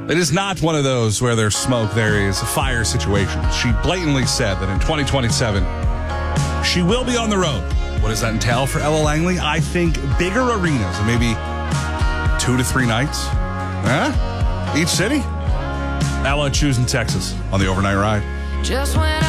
It is not one of those where there's smoke, there is a fire situation. She blatantly said that in 2027, she will be on the road. What does that entail for Ella Langley? I think bigger arenas, maybe 2 to 3 nights. Each city. Ella choosing Texas on the overnight ride. Just when